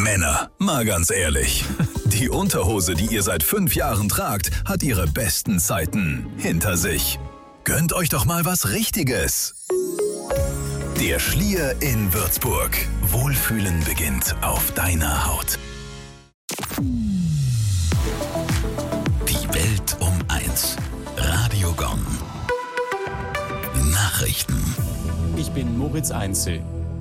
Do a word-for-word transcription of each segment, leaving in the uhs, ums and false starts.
Männer, mal ganz ehrlich. Die Unterhose, die ihr seit fünf Jahren tragt, hat ihre besten Zeiten hinter sich. Gönnt euch doch mal was Richtiges. Der Schlier in Würzburg. Wohlfühlen beginnt auf deiner Haut. Die Welt um eins. Radio Gong. Nachrichten. Ich bin Moritz Einzel.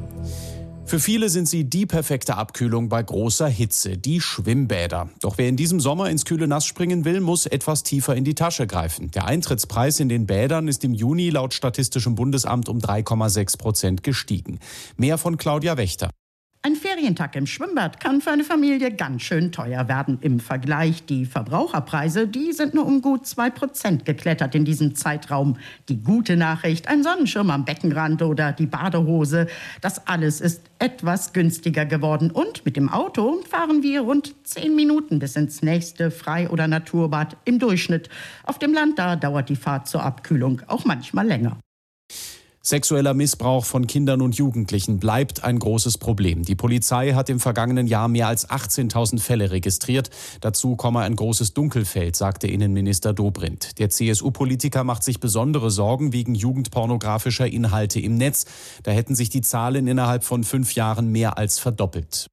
Für viele sind sie die perfekte Abkühlung bei großer Hitze, die Schwimmbäder. Doch wer in diesem Sommer ins kühle Nass springen will, muss etwas tiefer in die Tasche greifen. Der Eintrittspreis in den Bädern ist im Juni laut Statistischem Bundesamt um drei Komma sechs Prozent gestiegen. Mehr von Claudia Wächter. Ein Ferientag im Schwimmbad kann für eine Familie ganz schön teuer werden. Im Vergleich die Verbraucherpreise, die sind nur um gut zwei Prozent geklettert in diesem Zeitraum. Die gute Nachricht, ein Sonnenschirm am Beckenrand oder die Badehose, das alles ist etwas günstiger geworden. Und mit dem Auto fahren wir rund zehn Minuten bis ins nächste Frei- oder Naturbad im Durchschnitt. Auf dem Land, da dauert die Fahrt zur Abkühlung auch manchmal länger. Sexueller Missbrauch von Kindern und Jugendlichen bleibt ein großes Problem. Die Polizei hat im vergangenen Jahr mehr als achtzehntausend Fälle registriert. Dazu komme ein großes Dunkelfeld, sagte Innenminister Dobrindt. Der C S U-Politiker macht sich besondere Sorgen wegen jugendpornografischer Inhalte im Netz. Da hätten sich die Zahlen innerhalb von fünf Jahren mehr als verdoppelt.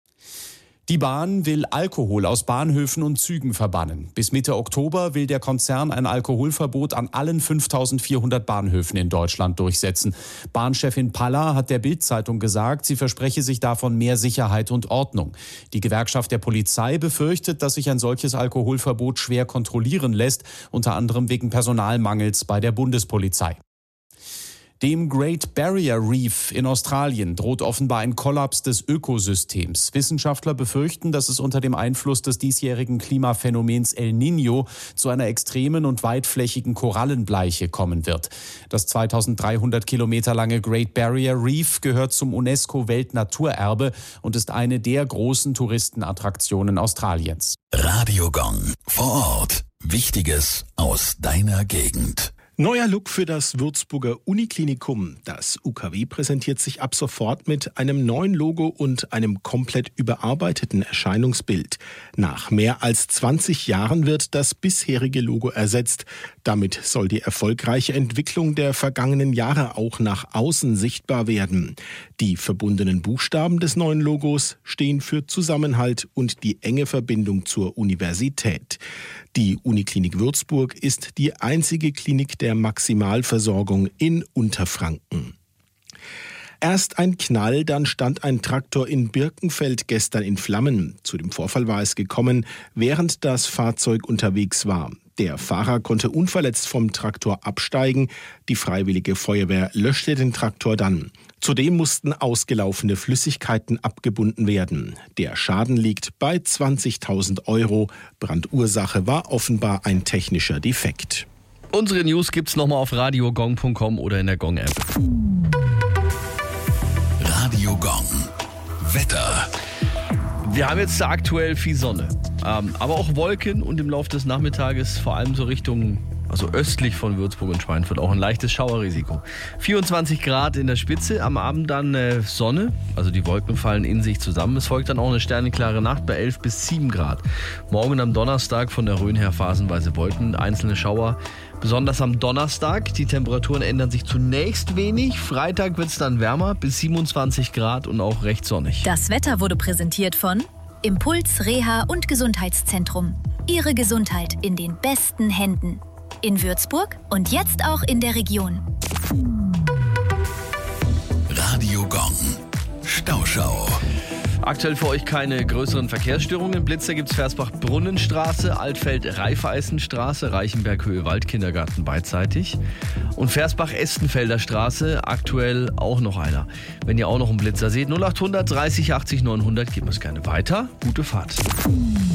Die Bahn will Alkohol aus Bahnhöfen und Zügen verbannen. Bis Mitte Oktober will der Konzern ein Alkoholverbot an allen fünftausendvierhundert Bahnhöfen in Deutschland durchsetzen. Bahnchefin Palla hat der Bild-Zeitung gesagt, sie verspreche sich davon mehr Sicherheit und Ordnung. Die Gewerkschaft der Polizei befürchtet, dass sich ein solches Alkoholverbot schwer kontrollieren lässt, unter anderem wegen Personalmangels bei der Bundespolizei. Dem Great Barrier Reef in Australien droht offenbar ein Kollaps des Ökosystems. Wissenschaftler befürchten, dass es unter dem Einfluss des diesjährigen Klimaphänomens El Niño zu einer extremen und weitflächigen Korallenbleiche kommen wird. Das zweitausenddreihundert Kilometer lange Great Barrier Reef gehört zum UNESCO-Weltnaturerbe und ist eine der großen Touristenattraktionen Australiens. Radio Gong. Vor Ort. Wichtiges aus deiner Gegend. Neuer Look für das Würzburger Uniklinikum. Das U K W präsentiert sich ab sofort mit einem neuen Logo und einem komplett überarbeiteten Erscheinungsbild. Nach mehr als zwanzig Jahren wird das bisherige Logo ersetzt. Damit soll die erfolgreiche Entwicklung der vergangenen Jahre auch nach außen sichtbar werden. Die verbundenen Buchstaben des neuen Logos stehen für Zusammenhalt und die enge Verbindung zur Universität. Die Uniklinik Würzburg ist die einzige Klinik der Maximalversorgung in Unterfranken. Erst ein Knall, dann stand ein Traktor in Birkenfeld gestern in Flammen. Zu dem Vorfall war es gekommen, während das Fahrzeug unterwegs war. Der Fahrer konnte unverletzt vom Traktor absteigen. Die Freiwillige Feuerwehr löschte den Traktor dann. Zudem mussten ausgelaufene Flüssigkeiten abgebunden werden. Der Schaden liegt bei zwanzigtausend Euro. Brandursache war offenbar ein technischer Defekt. Unsere News gibt's nochmal auf radio gong punkt com oder in der Gong-App. Radio Gong. Wetter. Wir haben jetzt aktuell viel Sonne, ähm, aber auch Wolken und im Laufe des Nachmittages vor allem so Richtung, also östlich von Würzburg und Schweinfurt, auch ein leichtes Schauerrisiko. vierundzwanzig Grad in der Spitze, am Abend dann äh, Sonne, also die Wolken fallen in sich zusammen. Es folgt dann auch eine sternenklare Nacht bei elf bis sieben Grad. Morgen am Donnerstag von der Rhön her phasenweise Wolken, einzelne Schauer. Besonders am Donnerstag, die Temperaturen ändern sich zunächst wenig. Freitag wird es dann wärmer, bis siebenundzwanzig Grad und auch recht sonnig. Das Wetter wurde präsentiert von Impuls Reha und Gesundheitszentrum. Ihre Gesundheit in den besten Händen. In Würzburg und jetzt auch in der Region. Radio Gong. Stauschau. Aktuell für euch keine größeren Verkehrsstörungen. Blitzer gibt's Versbach-Brunnenstraße, Altfeld-Raiffeisenstraße, Reichenberg-Höhe Waldkindergarten beidseitig. Und Versbach-Estenfelder Straße, aktuell auch noch einer. Wenn ihr auch noch einen Blitzer seht, null achthundert dreißig achtzig neunhundert, gebt uns gerne weiter. Gute Fahrt.